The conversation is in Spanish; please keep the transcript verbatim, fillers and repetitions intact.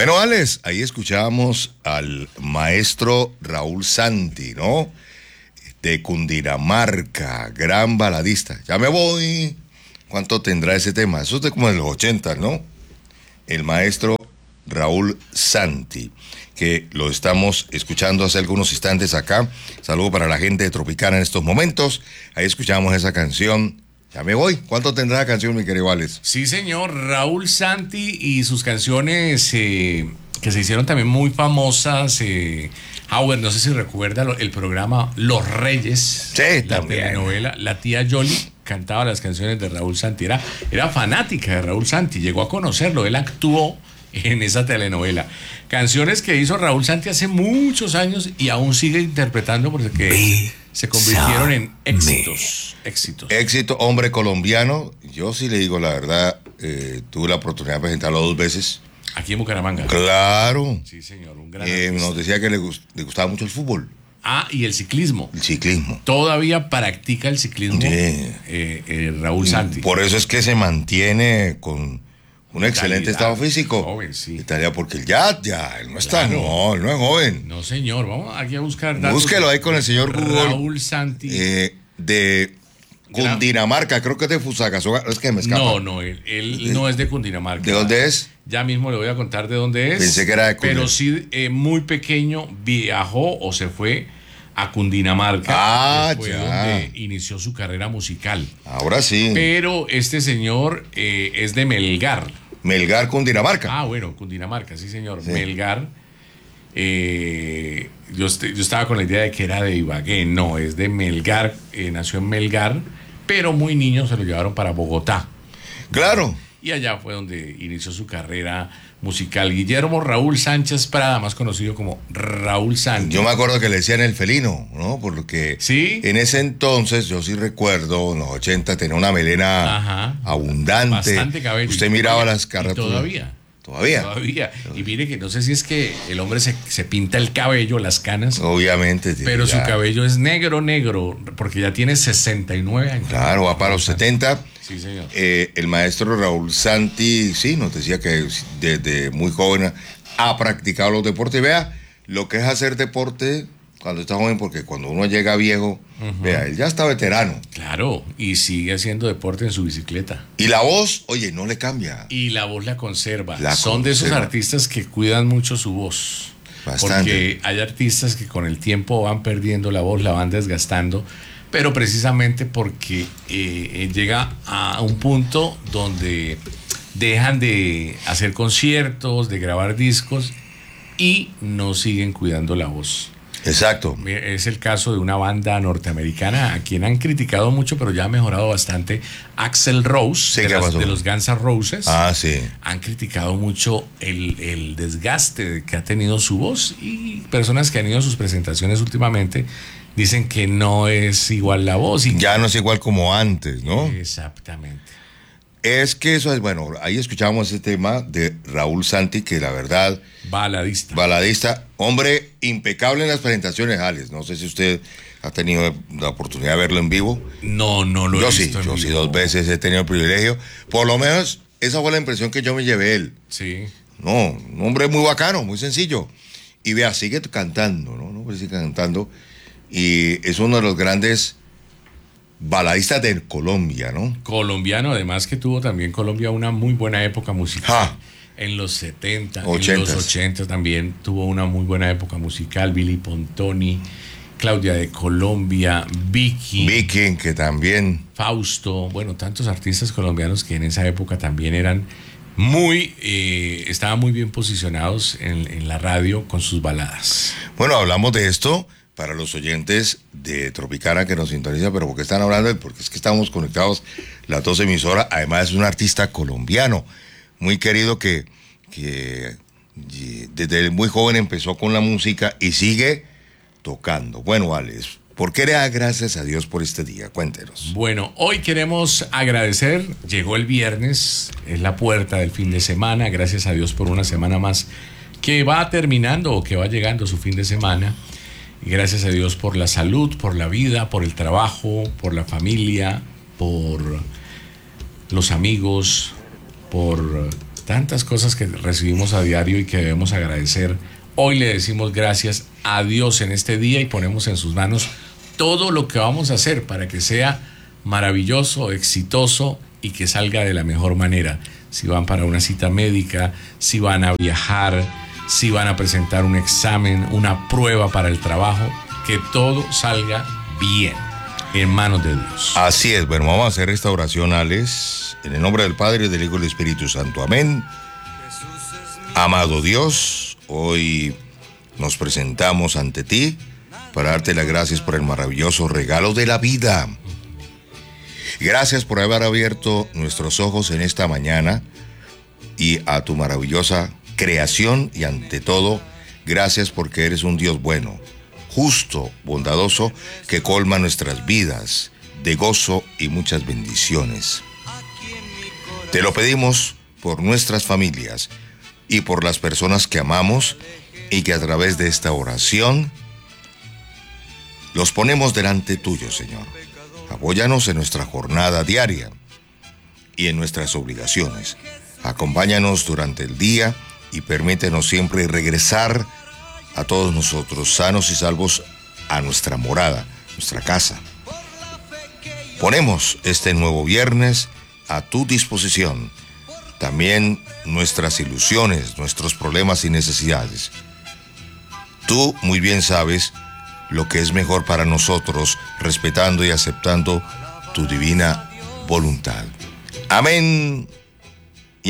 Bueno, Alex, ahí escuchábamos al maestro Raúl Santi, ¿no? De Cundinamarca, gran baladista. Ya me voy. ¿Cuánto tendrá ese tema? Eso es de como de los ochenta, ¿no? El maestro Raúl Santi, que lo estamos escuchando hace algunos instantes acá. Saludo para la gente de Tropicana en estos momentos. Ahí escuchamos esa canción. Ya me voy. ¿Cuánto tendrá la canción, mi querido Alex? Sí, señor. Raúl Santi y sus canciones eh, que se hicieron también muy famosas. Eh, Howard, no sé si recuerda lo, el programa Los Reyes. Sí, la también. telenovela. La tía Yoli cantaba las canciones de Raúl Santi. Era, era fanática de Raúl Santi. Llegó a conocerlo. Él actuó en esa telenovela. Canciones que hizo Raúl Santi hace muchos años y aún sigue interpretando porque Me se convirtieron en éxitos. Éxitos. Éxito, hombre colombiano. Yo sí le digo la verdad, eh, tuve la oportunidad de presentarlo dos veces. Aquí en Bucaramanga. Claro. Sí, señor. Un gran eh, nos decía que le, gust le gustaba mucho el fútbol. Ah, y el ciclismo. El ciclismo. Todavía practica el ciclismo Sí. eh, eh, Raúl Santi. Por eso es que se mantiene con un excelente Calidad, estado físico. joven, sí. Italia, porque él ya, ya, él no está, Claro. no, él no es joven. No, señor. Vamos aquí a buscar datos. Búsquelo ahí con el señor Google. Raúl Santi. Eh, de Cundinamarca, creo que es de Fusagasugá. Es que me escapa. No, no, él, él no es de Cundinamarca. ¿De dónde es? Ya mismo le voy a contar de dónde es. Pensé que era de Cundinamarca. Pero sí, eh, muy pequeño, viajó o se fue a Cundinamarca. Ah, que fue ya. donde inició su carrera musical. Ahora sí. Pero este señor eh, es de Melgar. Melgar, Cundinamarca. Ah, bueno, Cundinamarca, sí, señor. Sí. Melgar. Eh, yo, est yo estaba con la idea de que era de Ibagué. No, es de Melgar. Eh, nació en Melgar, pero muy niño se lo llevaron para Bogotá. Claro. Y allá fue donde inició su carrera musical. Guillermo Raúl Sánchez Prada, más conocido como Raúl Santi. Yo me acuerdo que le decían el felino, ¿no? Porque Sí. en ese entonces, yo sí recuerdo, en los ochenta, tenía una melena Ajá. abundante. Bastante cabello. Usted miraba Y- las y carátulas. Todavía. Todavía. Todavía. Y mire que no sé si es que el hombre se, se pinta el cabello, las canas, Obviamente. pero ya. su cabello es negro, negro, porque ya tiene sesenta y nueve años. Claro, va para los setenta. Sí, señor. Eh, el maestro Raúl Santi, sí, nos decía que desde muy joven ha practicado los deportes. Y vea lo que es hacer deporte cuando está joven, porque cuando uno llega viejo, uh-huh. vea, él ya está veterano. Claro, y sigue haciendo deporte en su bicicleta. Y la voz, oye, no le cambia. Y la voz la conserva. La Son de esos conserva. artistas que cuidan mucho su voz. Bastante. Porque hay artistas que con el tiempo van perdiendo la voz, la van desgastando, pero precisamente porque eh, llega a un punto donde dejan de hacer conciertos, de grabar discos y no siguen cuidando la voz. Exacto. Es el caso de una banda norteamericana a quien han criticado mucho, pero ya ha mejorado bastante. Axl Rose, Sí, de, ¿qué las- pasó? de los Guns N' Roses. Ah, sí. Han criticado mucho el, el desgaste que ha tenido su voz, y personas que han ido a sus presentaciones últimamente dicen que no es igual la voz. Y Ya no es igual como antes, ¿no? Exactamente. Es que eso es, bueno, ahí escuchamos ese tema de Raúl Santi, que la verdad, Baladista. baladista, hombre impecable en las presentaciones, Alex. No sé si usted ha tenido la oportunidad de verlo en vivo. No, no lo Yo he sí, visto en yo sí vivo. dos veces he tenido el privilegio. Por lo menos esa fue la impresión que yo me llevé de él. Sí. No, un hombre muy bacano, muy sencillo. Y vea, sigue cantando, ¿no? No, sigue cantando. Y es uno de los grandes baladistas de Colombia, ¿no? Colombiano, además que tuvo también Colombia una muy buena época musical. Ja. En los setenta, en Ochentas. los ochenta también tuvo una muy buena época musical. Billy Pontoni, Claudia de Colombia, Vicky, Viking, que también. Fausto, bueno, tantos artistas colombianos que en esa época también eran muy, eh, estaban muy bien posicionados en, en la radio con sus baladas. Bueno, hablamos de esto para los oyentes de Tropicana que nos sintonizan, pero ¿por qué están hablando? Porque es que estamos conectados las dos emisoras. Además es un artista colombiano, muy querido que, que desde muy joven empezó con la música y sigue tocando. Bueno, Alex, ¿por qué le da gracias a Dios por este día? Cuéntenos. Bueno, hoy queremos agradecer, llegó el viernes, es la puerta del fin de semana, gracias a Dios por una semana más que va terminando o que va llegando a su fin de semana. Y gracias a Dios por la salud, por la vida, por el trabajo, por la familia, por los amigos, por tantas cosas que recibimos a diario y que debemos agradecer. Hoy le decimos gracias a Dios en este día y ponemos en sus manos todo lo que vamos a hacer para que sea maravilloso, exitoso y que salga de la mejor manera. Si van para una cita médica, si van a viajar, si van a presentar un examen, una prueba para el trabajo, que todo salga bien en manos de Dios. Así es, bueno, vamos a hacer esta oración, Alex, en el nombre del Padre, del Hijo y del Espíritu Santo. Amén. Amado Dios, hoy nos presentamos ante ti para darte las gracias por el maravilloso regalo de la vida. Gracias por haber abierto nuestros ojos en esta mañana y a tu maravillosa creación, y ante todo, gracias porque eres un Dios bueno, justo, bondadoso, que colma nuestras vidas de gozo y muchas bendiciones. Te lo pedimos por nuestras familias y por las personas que amamos, y que a través de esta oración los ponemos delante tuyo, Señor. Apóyanos en nuestra jornada diaria y en nuestras obligaciones. Acompáñanos durante el día y permítenos siempre regresar a todos nosotros sanos y salvos a nuestra morada, nuestra casa. Ponemos este nuevo viernes a tu disposición. También nuestras ilusiones, nuestros problemas y necesidades. Tú muy bien sabes lo que es mejor para nosotros, respetando y aceptando tu divina voluntad. Amén